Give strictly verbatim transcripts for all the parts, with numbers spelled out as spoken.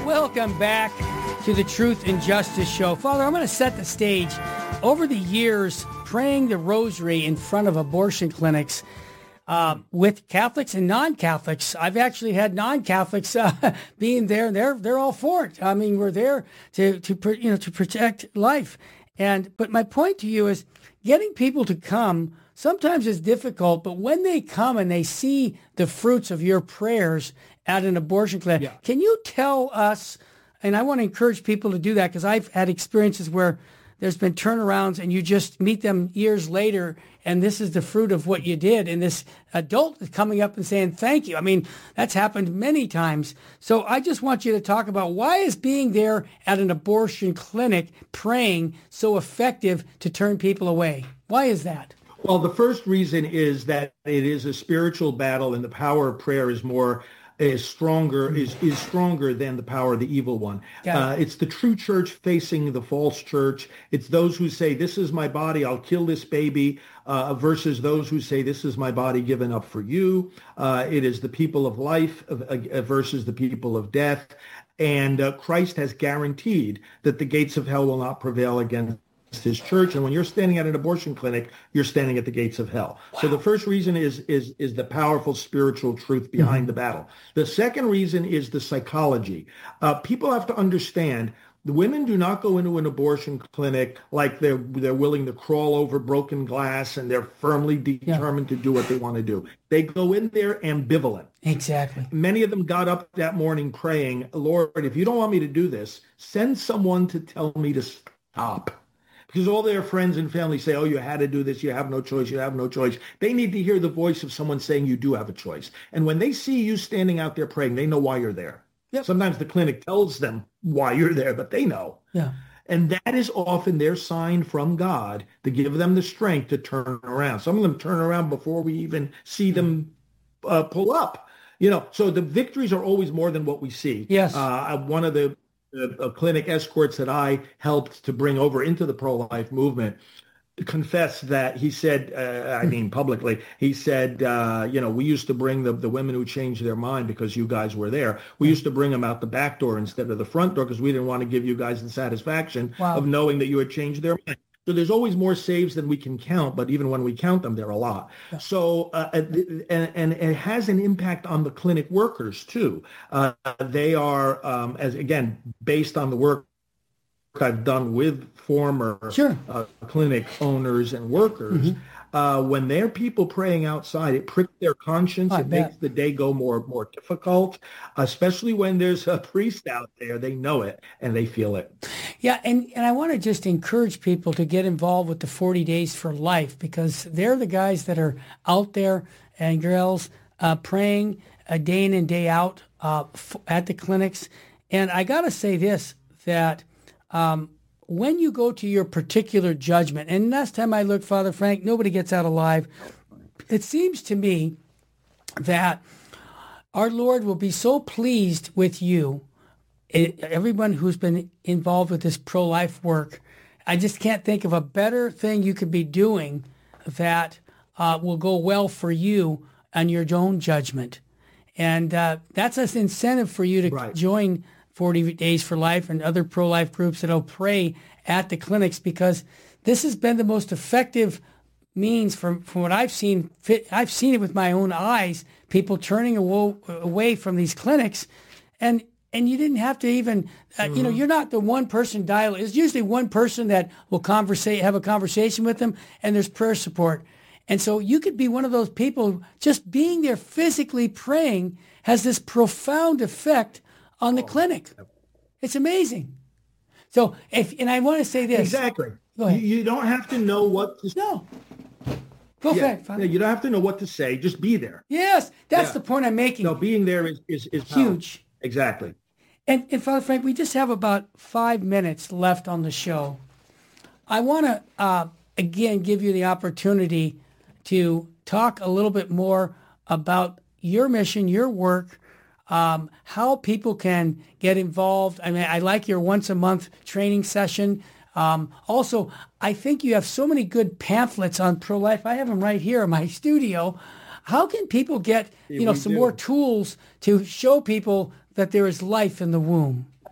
Welcome back to the Truth and Justice Show. Father, I'm going to set the stage. Over the years, praying the rosary in front of abortion clinics uh, with Catholics and non-Catholics, I've actually had non-Catholics uh, being there. They're they're all for it. I mean, we're there to to you know to protect life. And but my point to you is, getting people to come sometimes is difficult. But when they come and they see the fruits of your prayers at an abortion clinic, yeah. Can you tell us? And I want to encourage people to do that, because I've had experiences where there's been turnarounds and you just meet them years later, and this is the fruit of what you did. And this adult is coming up and saying, thank you. I mean, that's happened many times. So I just want you to talk about, why is being there at an abortion clinic praying so effective to turn people away? Why is that? Well, the first reason is that it is a spiritual battle, and the power of prayer is more is stronger is is stronger than the power of the evil one. It. Uh, it's the true church facing the false church. It's those who say, this is my body, I'll kill this baby, uh, versus those who say, this is my body given up for you. Uh, it is the people of life uh, uh, versus the people of death. And uh, Christ has guaranteed that the gates of hell will not prevail against his church. And when you're standing at an abortion clinic, you're standing at the gates of hell. Wow. So the first reason is is is the powerful spiritual truth behind mm-hmm. the battle. The second reason is the psychology. Uh, people have to understand, the women do not go into an abortion clinic like they're they're willing to crawl over broken glass and they're firmly determined yeah. to do what they want to do. They go in there ambivalent. Exactly. Many of them got up that morning praying, Lord, if you don't want me to do this, send someone to tell me to stop. Because all their friends and family say, oh, you had to do this, you have no choice, you have no choice. They need to hear the voice of someone saying you do have a choice. And when they see you standing out there praying, they know why you're there. Yep. Sometimes the clinic tells them why you're there, but they know. Yeah. And that is often their sign from God to give them the strength to turn around. Some of them turn around before we even see them uh, pull up. You know, so the victories are always more than what we see. Yes. Uh, one of the Uh, clinic escorts that I helped to bring over into the pro-life movement confessed that he said, uh, I mean publicly, he said, uh, you know, we used to bring the, the women who changed their mind because you guys were there. We used to bring them out the back door instead of the front door because we didn't want to give you guys the satisfaction wow. of knowing that you had changed their mind. So there's always more saves than we can count, but even when we count them, they're a lot. Yeah. So, uh, and, and it has an impact on the clinic workers too. Uh, they are, um, as again, based on the work I've done with former sure. uh, clinic owners and workers, mm-hmm. uh, when there are people praying outside, it pricks their conscience. I it bet. makes the day go more more difficult, especially when there's a priest out there. They know it and they feel it. Yeah, and, and I want to just encourage people to get involved with the forty Days for Life, because they're the guys that are out there and girls uh, praying uh, day in and day out uh, f- at the clinics. And I got to say this, that um, when you go to your particular judgment, and last time I looked, Father Frank, nobody gets out alive. It seems to me that our Lord will be so pleased with you, it, everyone who's been involved with this pro-life work. I just can't think of a better thing you could be doing that uh, will go well for you on your own judgment. And uh, that's an incentive for you to right. join forty Days for Life and other pro-life groups that'll pray at the clinics, because this has been the most effective means from, from what I've seen. I've seen it with my own eyes, people turning away from these clinics, and and you didn't have to even, uh, mm-hmm. you know, you're not the one person dial. It's usually one person that will conversate, have a conversation with them, and there's prayer support. And so you could be one of those people. Just being there physically praying has this profound effect on the oh. clinic. It's amazing. So if, and I want to say this. Exactly. Go ahead. You, you don't have to know what to say. No. Go yeah. ahead. Yeah, you don't have to know what to say. Just be there. Yes. That's yeah. the point I'm making. No, being there is, is, is huge. Powerful. Exactly. And, and Father Frank, we just have about five minutes left on the show. I want to, uh, again, give you the opportunity to talk a little bit more about your mission, your work, um, how people can get involved. I mean, I like your once a month training session. Um, also, I think you have so many good pamphlets on pro-life. I have them right here in my studio. How can people get, you know, some do. more tools to show people that there is life in the womb?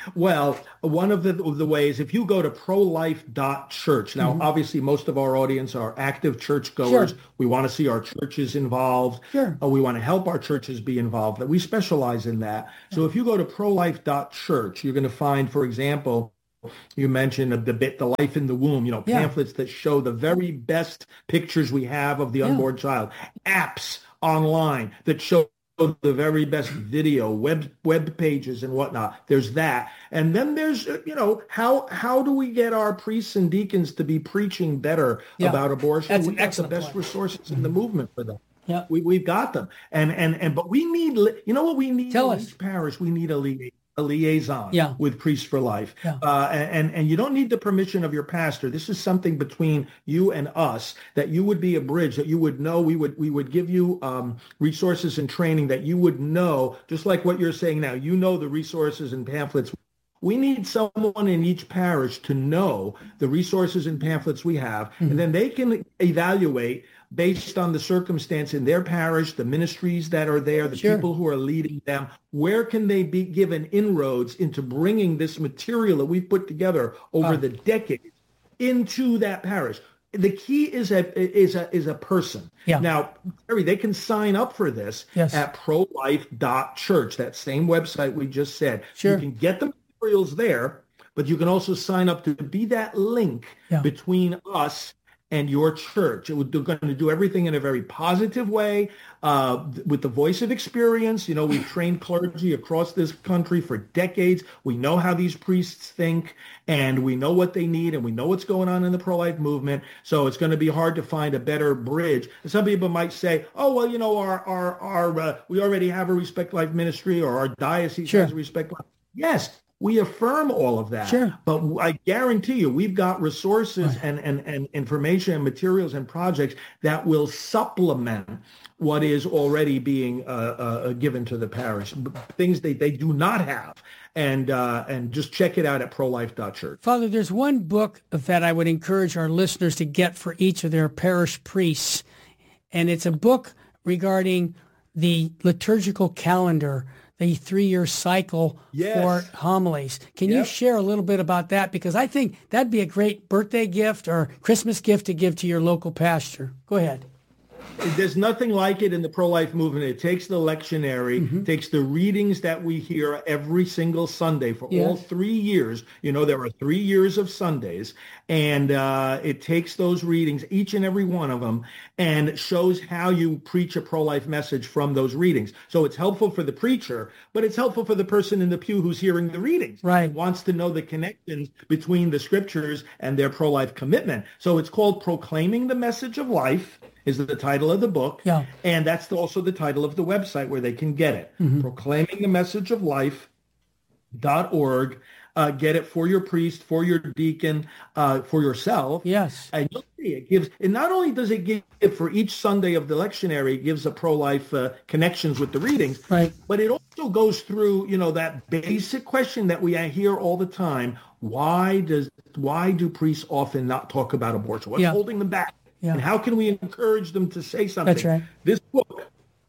Well, one of the, of the ways, if you go to pro life dot church, now mm-hmm. obviously most of our audience are active churchgoers. Sure. We want to see our churches involved. Sure. Uh, we want to help our churches be involved. We specialize in that. Yeah. So if you go to pro life dot church, you're going to find, for example, you mentioned the bit, the life in the womb, you know, pamphlets yeah. that show the very best pictures we have of the unborn yeah. child, apps online that show the very best video, web web pages and whatnot. There's that. And then there's, you know, how how do we get our priests and deacons to be preaching better yeah. about abortion? That's we got the best point. resources mm-hmm. in the movement for that. Yeah. We, we've got them. And, and, and, but we need, you know what we need Tell in us. each parish? We need a lead. A liaison yeah. with Priests for Life. Yeah. Uh, and, and you don't need the permission of your pastor. This is something between you and us, that you would be a bridge, that you would know, we would we would give you um, resources and training that you would know, just like what you're saying now. You know the resources and pamphlets. We need someone in each parish to know the resources and pamphlets we have, mm-hmm. and then they can evaluate based on the circumstance in their parish, the ministries that are there, the sure. people who are leading them. Where can they be given inroads into bringing this material that we've put together over uh. the decades into that parish? The key is a is a is a person. Yeah. Now, Terry, they can sign up for this yes. at pro life dot church, that same website we just said. Sure. You can get the materials there, but you can also sign up to be that link yeah. between us and your church. It would, they're going to do everything in a very positive way, uh, with the voice of experience. You know, we've trained clergy across this country for decades. We know how these priests think, and we know what they need, and we know what's going on in the pro-life movement. So it's going to be hard to find a better bridge. Some people might say, oh, well, you know, our, our, our, uh, we already have a Respect Life ministry, or our diocese sure. has a Respect Life. Yes. We affirm all of that, sure. but I guarantee you we've got resources right. and, and, and information and materials and projects that will supplement what is already being uh, uh, given to the parish, things they, they do not have. And uh, and just check it out at pro life dot church. Father, there's one book that I would encourage our listeners to get for each of their parish priests, and it's a book regarding the liturgical calendar, the three-year cycle yes. for homilies. Can yep. you share a little bit about that? Because I think that'd be a great birthday gift or Christmas gift to give to your local pastor. Go ahead. There's nothing like it in the pro-life movement. It takes the lectionary, mm-hmm. takes the readings that we hear every single Sunday for yes. all three years. You know, there are three years of Sundays, and uh, it takes those readings, each and every one of them, and shows how you preach a pro-life message from those readings. So it's helpful for the preacher, but it's helpful for the person in the pew who's hearing the readings. Right. Wants to know the connections between the scriptures and their pro-life commitment. So it's called Proclaiming the Message of Life, is the title of the book. Yeah. And that's also the title of the website where they can get it. Mm-hmm. Proclaiming the Message of Life dot org. Uh, get it for your priest, for your deacon, uh, for yourself. Yes. And you'll see it gives, and not only does it give for each Sunday of the lectionary, it gives a pro-life uh, connections with the readings, right. but it also goes through, you know, that basic question that we hear all the time. Why does, why do priests often not talk about abortion? What's yeah. holding them back? Yeah. And how can we encourage them to say something? That's right. This book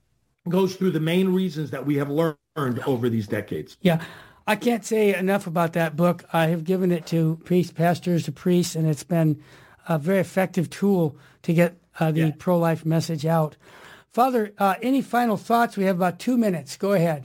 goes through the main reasons that we have learned over these decades. Yeah. I can't say enough about that book. I have given it to priests, pastors, to priests, and it's been a very effective tool to get uh, the yeah. pro-life message out. Father, uh, any final thoughts? We have about two minutes. Go ahead.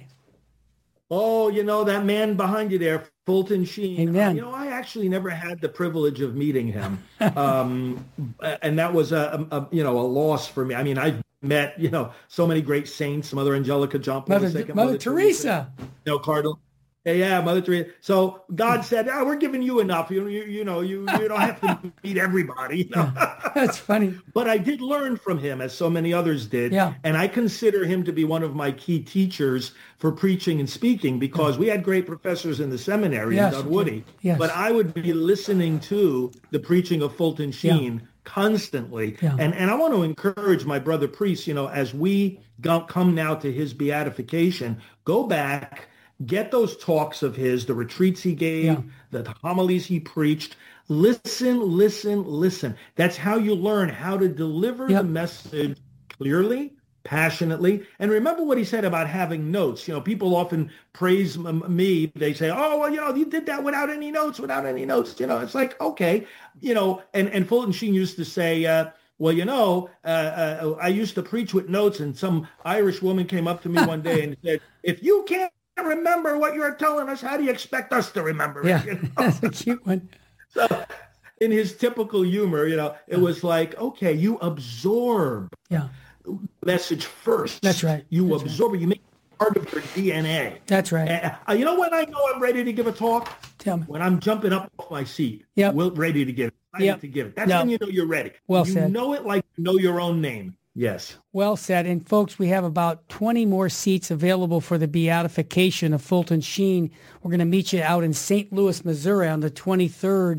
Oh, you know, that man behind you there, Fulton Sheen. Amen. Uh, you know, I actually never had the privilege of meeting him. um, and that was, a, a, you know, a loss for me. I mean, I've met, you know, so many great saints, Mother Angelica, John Paul Mother, the Mother, Mother Teresa. You know, Cardinal. Yeah, Mother Teresa. So God said, oh, we're giving you enough. You, you, you know, you, you don't have to meet everybody. You know? That's funny. But I did learn from him, as so many others did. Yeah. And I consider him to be one of my key teachers for preaching and speaking, because yeah. we had great professors in the seminary yes. in Dunwoody. Yes. But I would be listening to the preaching of Fulton Sheen yeah. constantly. Yeah. And, and I want to encourage my brother priests, you know, as we go, come now to his beatification, go back, get those talks of his, the retreats he gave, yeah. the homilies he preached. Listen, listen, listen. That's how you learn how to deliver yep. the message clearly, passionately. And remember what he said about having notes. You know, people often praise m- me. They say, oh, well, you know, you did that without any notes, without any notes. You know, it's like, okay, you know, and, and Fulton Sheen used to say, uh, well, you know, uh, uh, I used to preach with notes, and some Irish woman came up to me one day and said, if you can't remember what you're telling us, how do you expect us to remember it? Yeah, You know? that's a cute one. So in his typical humor, you know, it was like, okay, you absorb Yeah, message first. That's right. You That's absorb it. You make it part of your D N A. that's right. And, uh, you know when I know I'm ready to give a talk? Tell me. When I'm jumping up off my seat. Yep. Well, ready to give it. I Yep. need to give it. That's No. when you know you're ready. Well you said. know it like you know your own name. Yes. Well said. And folks, we have about twenty more seats available for the beatification of Fulton Sheen. We're going to meet you out in Saint Louis, Missouri on the twenty-third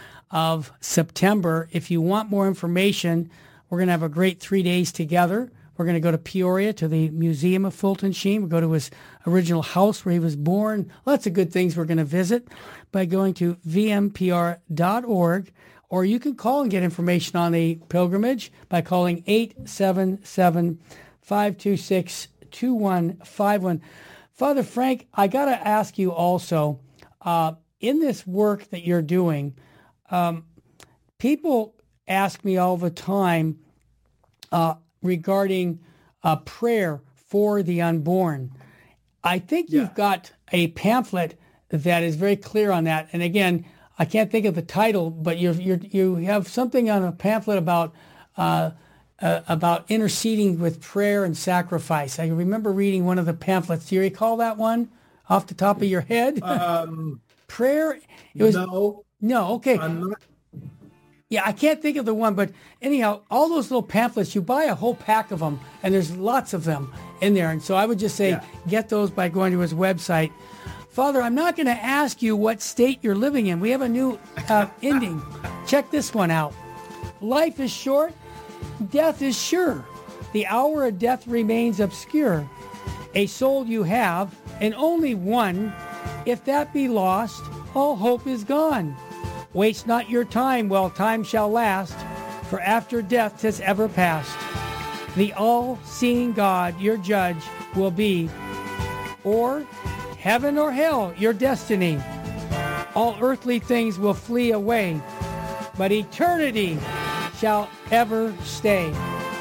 of September. If you want more information, we're going to have a great three days together. We're going to go to Peoria to the Museum of Fulton Sheen. We'll go to his original house where he was born. Lots of good things we're going to visit by going to v m p r dot org. Or you can call and get information on the pilgrimage by calling eight seven seven, five two six, two one five one. Father Frank, I got to ask you also, uh, in this work that you're doing, um, people ask me all the time uh, regarding uh, prayer for the unborn. I think Yeah. you've got a pamphlet that is very clear on that. And again, I can't think of the title, but you you you have something on a pamphlet about uh, uh, about interceding with prayer and sacrifice. I remember reading one of the pamphlets. Do you recall that one off the top of your head? Um, prayer. It was no. no okay. I'm not. Yeah, I can't think of the one, but anyhow, all those little pamphlets, you buy a whole pack of them, and there's lots of them in there. And so I would just say, Yeah. get those by going to his website. Father, I'm not going to ask you what state you're living in. We have a new uh, ending. Check this one out. Life is short, death is sure. The hour of death remains obscure. A soul you have, and only one. If that be lost, all hope is gone. Waste not your time while time shall last, for after death 'tis ever past. The all-seeing God, your judge, will be, or heaven or hell, your destiny. All earthly things will flee away, but eternity shall ever stay.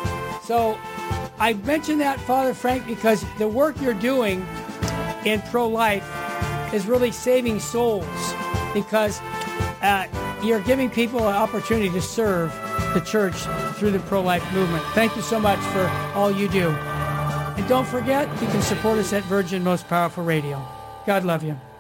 So I mentioned that, Father Frank, because the work you're doing in pro-life is really saving souls, because uh, you're giving people an opportunity to serve the church through the pro-life movement. Thank you so much for all you do. And don't forget, you can support us at Virgin Most Powerful Radio. God love you.